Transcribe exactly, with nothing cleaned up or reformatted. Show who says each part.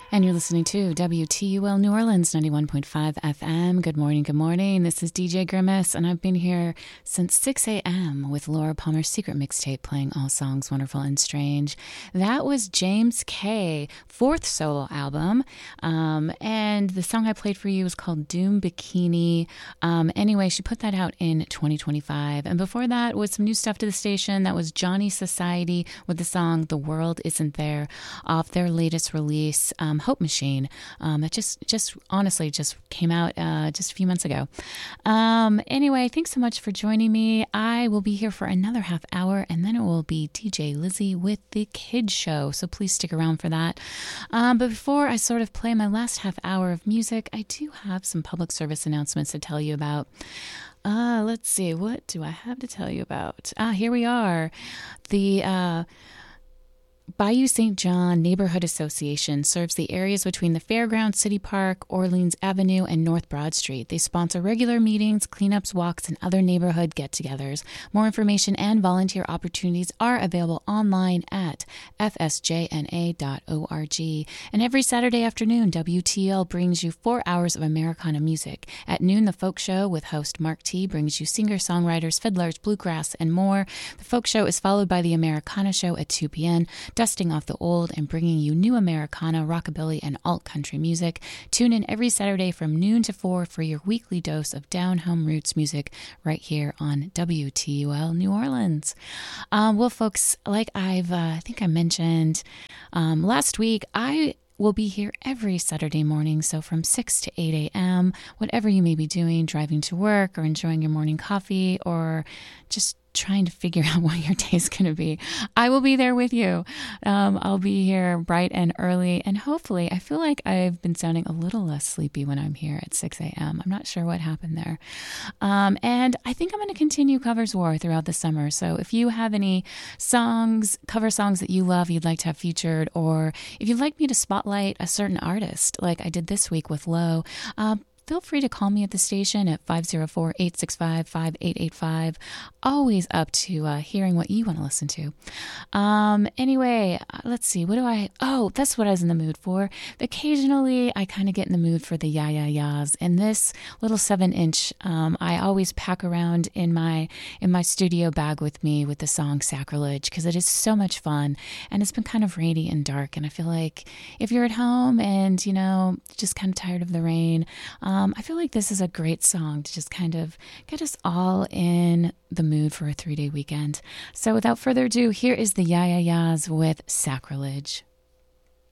Speaker 1: And you're listening to W T U L New Orleans, ninety-one point five F M. Good morning, good morning. This is D J Grimace, and I've been here since six a.m. with Laura Palmer's Secret Mixtape, playing all songs wonderful and strange. That was James K, fourth solo album, um, and the song I played for you was called Doom Bikini. Um, anyway, she put that out in twenty twenty-five. And before that was some new stuff to the station. That was Johnny Society with the song The World Isn't There off their latest release, um, Hope Machine. Um, that just, just honestly just came out uh, just a few months ago. Um, anyway, thanks so much for joining me. I will be here for another half hour, and then it will be D J Lizzie with the Kids Show. So please stick around for that. Um, but before I sort of play my last half hour of music, I do have some public service announcements to tell you about. Uh, let's see, what do I have to tell you about? Ah, here we are. The uh, Bayou Saint John Neighborhood Association serves the areas between the Fairgrounds City Park, Orleans Avenue, and North Broad Street. They sponsor regular meetings, cleanups, walks, and other neighborhood get-togethers. More information and volunteer opportunities are available online at f s j n a dot org. And every Saturday afternoon, W T L brings you four hours of Americana music. At noon, the Folk Show with host Mark T brings you singer-songwriters, fiddlers, bluegrass, and more. The Folk Show is followed by the Americana Show at two p.m., dusting off the old and bringing you new Americana, rockabilly, and alt-country music. Tune in every Saturday from noon to four for your weekly dose of down-home roots music right here on W T U L New Orleans. Um, well, folks, like I've, uh, I think I mentioned um, last week, I will be here every Saturday morning, so from six to eight a.m., whatever you may be doing, driving to work or enjoying your morning coffee or just trying to figure out what your day is going to be, I will be there with you. Um, I'll be here bright and early, and hopefully, I feel like I've been sounding a little less sleepy when I'm here at six a.m. I'm not sure what happened there. Um, and I think I'm going to continue Covers War throughout the summer. So if you have any songs, cover songs that you love, you'd like to have featured, or if you'd like me to spotlight a certain artist, like I did this week with Low, um, feel free to call me at the station at five oh four, eight six five, five eight eight five. Always up to uh, hearing what you want to listen to. Um, anyway, let's see. What do I... Oh, that's what I was in the mood for. Occasionally, I kind of get in the mood for the ya ya ya's. And this little seven inch, um, I always pack around in my in my studio bag with me with the song Sacrilege, because it is so much fun. And it's been kind of rainy and dark. And I feel like if you're at home and, you know, just kind of tired of the rain, um, Um, I feel like this is a great song to just kind of get us all in the mood for a three-day weekend. So without further ado, here is the Ya Ya Ya's with Sacrilege.